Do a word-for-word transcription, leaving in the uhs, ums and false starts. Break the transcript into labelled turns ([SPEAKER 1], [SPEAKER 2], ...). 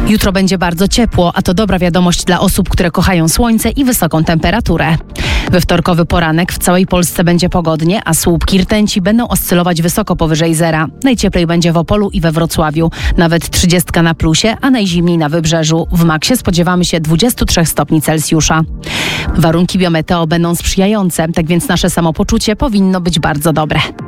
[SPEAKER 1] Jutro będzie bardzo ciepło, a to dobra wiadomość dla osób, które kochają słońce i wysoką temperaturę. We wtorkowy poranek w całej Polsce będzie pogodnie, a słupki rtęci będą oscylować wysoko powyżej zera. Najcieplej będzie w Opolu i we Wrocławiu. Nawet trzydziestka na plusie, a najzimniej na Wybrzeżu. W maksie spodziewamy się dwudziestu trzech stopni Celsjusza. Warunki biometeo będą sprzyjające, tak więc nasze samopoczucie powinno być bardzo dobre.